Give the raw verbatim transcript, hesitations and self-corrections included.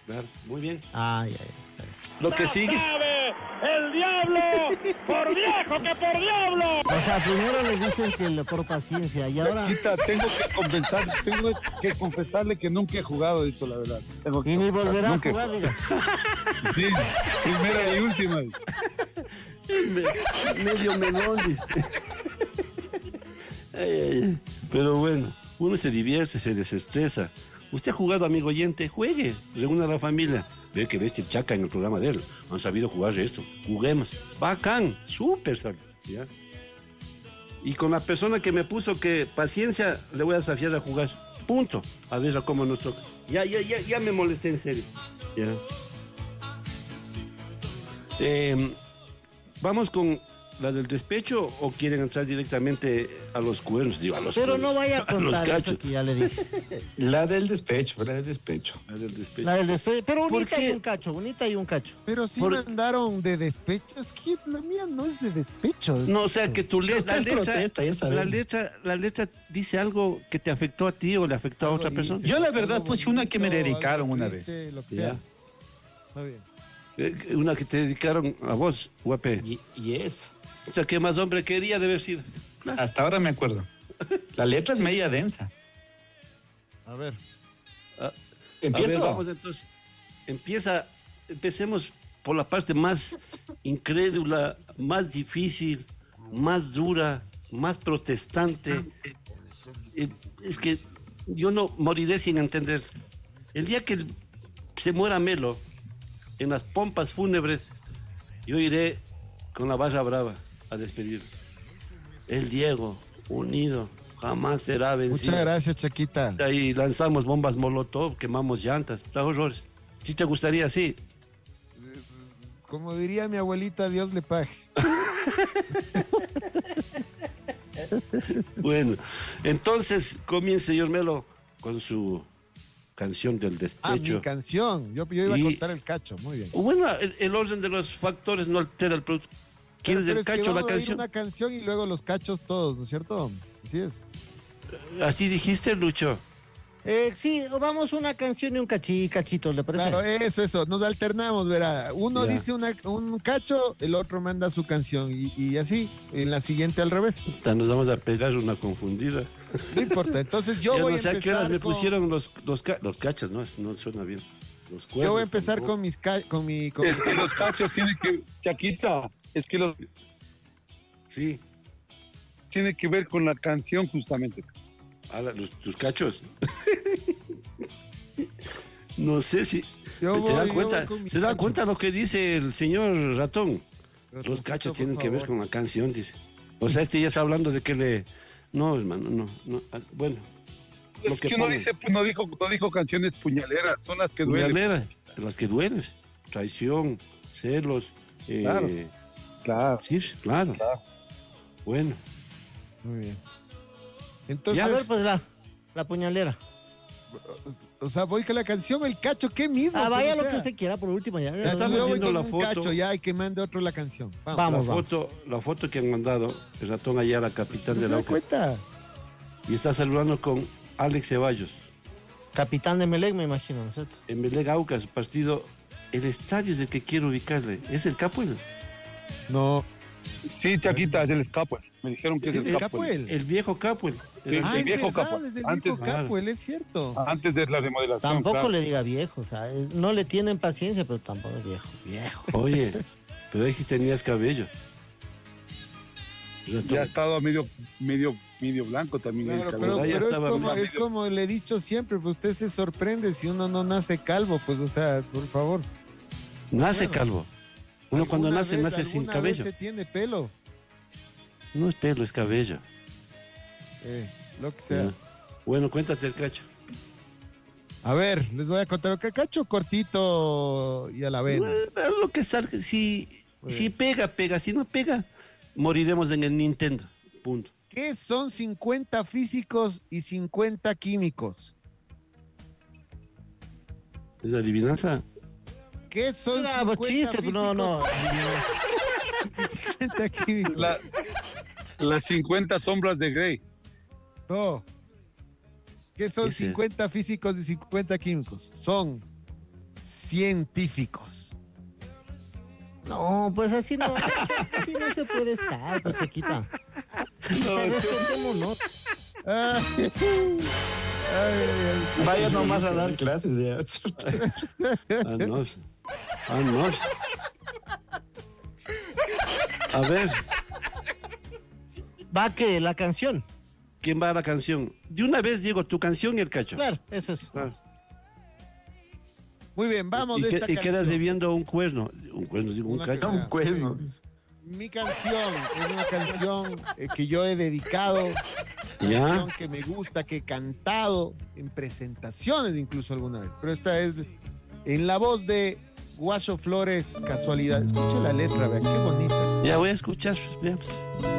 Claro, muy bien. Ay, ay, ay. Lo que sigue. ¡Sabe el diablo! ¡Por viejo que por diablo! O sea, primero le dicen que le por paciencia y ahora... Quita, tengo que confesar, tengo que confesarle que nunca he jugado esto, la verdad. Tengo que Y ni confesar, volverá a nunca he jugar, jugado. diga. Sí, primera y última. Me- medio melón, dice. Ay, ay, ay. Pero bueno, uno se divierte, se desestresa. Usted ha jugado, amigo oyente, juegue, reúna a la familia. Ve que bestia chaca en el programa de él. Han sabido jugar esto. Juguemos. Bacán, súper sal. ¿Ya? Y con la persona que me puso que paciencia, le voy a desafiar a jugar. Punto. A ver a cómo nos toca. Ya, ya, ya, ya me molesté en serio. Ya. Eh, Vamos con la del despecho o quieren entrar directamente a los cuernos, digo, a los Pero cuernos, no vaya a a los contar eso cachos. que ya le dije. La del despecho, la del despecho. La del despecho. La del despecho. Pero ¿Por bonita qué? y un cacho, bonita y un cacho. Pero sí Por- mandaron de despecho. Es que la mía no es de despecho. No, o sea, que tu le- Usted la, es letra, protesta, ya sabemos. la letra, la letra dice algo que te afectó a ti o le afectó a Algo otra dice, persona. Yo la algo verdad puse una que me bonito, dedicaron algo una triste, Lo que Ya. sea. Está bien. Eh, Una que te dedicaron a vos, guape. Y, y es. O sea, ¿qué más hombre quería de haber sido? Hasta ahora me acuerdo. La letra es media densa. A ver. A Empiezo. ver, vamos entonces. Empieza, empecemos por la parte más incrédula, más difícil, más dura, más protestante. Eh, Es que yo no moriré sin entender. El día que se muera Melo, en las pompas fúnebres, yo iré con la barra brava a despedir. El Diego, unido, jamás será vencido. Muchas gracias, Chaquita. Ahí lanzamos bombas molotov, quemamos llantas, da horrores. ¿Sí te gustaría así? Como diría mi abuelita, Dios le pague. Bueno, entonces comience, señor Melo, con su canción del Ah, despecho. mi canción. Yo, yo iba Y- a contar el cacho. Muy bien. Bueno, el, el orden de los factores no altera el producto. Pero, ¿Quieres pero del es que cacho la vamos a ir canción? una canción y luego los cachos todos, ¿no es cierto? Así es. Así dijiste, Lucho. Eh, sí, vamos una canción y un cachi, cachito, ¿le parece? Claro, eso, eso. Nos alternamos, verá. Uno Ya. dice una, un cacho, el otro manda su canción. Y, y así, en la siguiente al revés. Ya nos vamos a pegar una confundida. No importa. Entonces yo Ya voy no a sé a qué horas empezar me con, pusieron los, los, ca- los cachos, no, no suena bien. Los yo voy a cuernos empezar tampoco. con mis ca- con mi con Es que los cachos tienen que, Chaquita, es que los Sí, tiene que ver con la canción justamente. a la- los, tus cachos. No sé si... Yo ¿Se voy- dan yo cuenta, voy con mi ¿se dan cacho. cuenta lo que dice el señor ratón? Los Ratoncito, cachos por tienen que ver favor. con la canción, dice. O sea, este ya está hablando de que le... No, hermano, no. no. ah, Bueno. lo Es que no, pongan. dice, no, dijo, no dijo canciones puñaleras, son las que duelen. Puñalera, las que duelen. Traición, celos. eh, Claro. Claro. Sí, claro. Claro. Bueno. Muy bien. Y Entonces, a ver, pues la, la puñalera. o sea, voy con la canción, el cacho, ¿qué mismo? Ah, pues, vaya o lo sea. que usted quiera por último ya. Ya, ya. estamos entonces yo voy viendo con la un foto. cacho ya y que mande otro la canción. Vamos. Vamos, La vamos. foto, la foto que han mandado, el ratón allá, la capital ¿No de se la da Aucas. cuenta? Y está saludando con Alex Ceballos. Capitán de Melec, me imagino, ¿no es cierto? En Belén Aucas, partido. El estadio es el que quiero ubicarle. ¿Es el Capuel? No. Sí, Chaquita, es el Escapuel. Me dijeron que es, Es el el Capuel. Capuel. El viejo Capuel. Sí, Ah, el es viejo verdad, Capuel. es el Antes, viejo Capuel, es cierto. antes de la remodelación. Tampoco claro. le diga viejo, o sea, eh, no le tienen paciencia, pero tampoco es viejo. Viejo. Oye, pero ahí sí tenías cabello. Ratón. Ya ha estado a medio, medio, medio blanco también. el Claro, cabello. pero, Ya pero es, estaba como, medio- es como le he dicho siempre, pues usted se sorprende si uno no nace calvo, pues o sea, por favor. Nace Bueno. calvo. Uno cuando Alguna nace, vez- nace sin alguna cabello. vez se tiene pelo, No es pelo, es cabello. eh, lo que sea. Bueno, cuéntate el cacho. A ver, les voy a contar lo que cacho cortito y a la vena. Eh, pero lo que salga, si, Muy si bien. pega, pega. Si no pega, moriremos en el Nintendo. Punto. ¿Qué son cincuenta físicos y cincuenta químicos? ¿Es la adivinanza? ¿Qué son Ah, cincuenta pues chiste, pues, no, no. físicos y cincuenta químicos? La- las cincuenta sombras de Grey. No. ¿Qué son ¿Qué es eso? cincuenta físicos y cincuenta químicos? Son científicos. No, pues así no, así no se puede estar, pues, chiquita. Respetémonos. Ay, ay, ay. Vaya nomás a dar clases, vea. Ah, no. Ah, no. A ver, Va que la canción. ¿quién va a la canción? De una vez, Diego, tu canción y el cacho. Claro, eso es. Claro. Muy bien, vamos y, de que- esta y quedas canción. debiendo un cuerno. Un cuerno, digo, un Una cacho. que- Un cuerno. Mi canción es una canción eh, que yo he dedicado, Ya. canción que me gusta, que he cantado en presentaciones incluso alguna vez. Pero esta es en la voz de Guaso Flores, Casualidad. Escucha la letra, vea, qué bonita. Ya voy a escuchar, veamos.